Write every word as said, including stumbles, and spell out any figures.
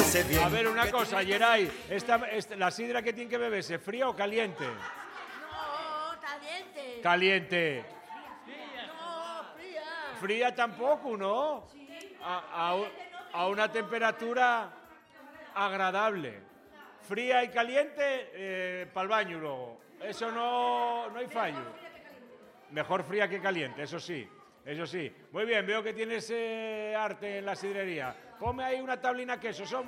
sé bien. A ver, una cosa, Geray, esta, esta, ¿la sidra que tiene que beberse, fría o caliente? No, caliente. Caliente. No, fría. Fría tampoco, ¿no? A, a, a una temperatura agradable. Fría y caliente, eh, para el baño luego. Eso no, no hay fallo. Mejor fría que caliente, eso sí. Eso sí. Muy bien, veo que tienes eh, arte en la sidrería. Ponme ahí una tablina queso, hombre.